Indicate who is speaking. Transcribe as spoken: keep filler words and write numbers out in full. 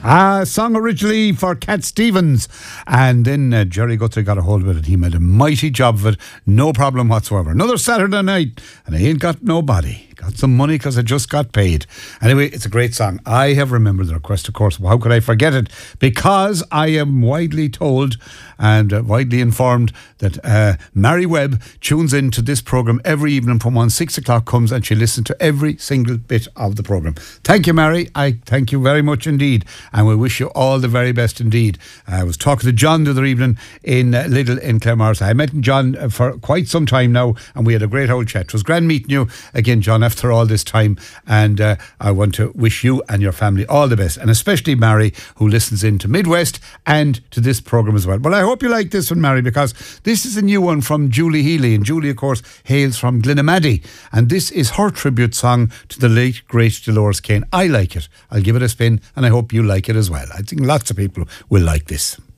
Speaker 1: A song originally for Cat Stevens, and then uh, Jerry Guthrie got a hold of it and he made a mighty job of it, no problem whatsoever. Another Saturday night and I ain't got nobody. Got some money because I just got paid. Anyway, it's a great song. I have remembered the request, of course. How could I forget it? Because I am widely told and uh, widely informed that uh, Mary Webb tunes in to this programme every evening from when six o'clock comes, and she listens to every single bit of the programme. Thank you, Mary. I thank you very much indeed, and we wish you all the very best indeed. I was talking to John the other evening in uh, Little in Claremorris. I met John uh, for quite some time now, and we had a great old chat. It was grand meeting you again, John, after all this time, and uh, I want to wish you and your family all the best, and especially Mary, who listens in to Midwest and to this programme as well. Well, I hope you like this one, Mary, because this is a new one from Julie Healy, and Julie, of course, hails from Glenamaddy, and this is her tribute song to the late, great Dolores Kane. I like it. I'll give it a spin, and I hope you like it as well. I think lots of people will like this.